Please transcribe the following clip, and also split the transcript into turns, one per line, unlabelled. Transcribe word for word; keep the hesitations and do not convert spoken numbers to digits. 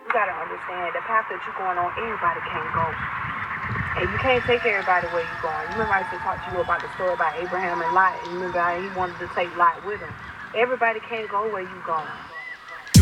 You gotta understand the path that you're going on, everybody can't go. And you can't take everybody where you're going. You remember I used to talk to you about the story about Abraham and Lot, and you remember how he wanted to take Lot with him. Everybody can't go where you're going.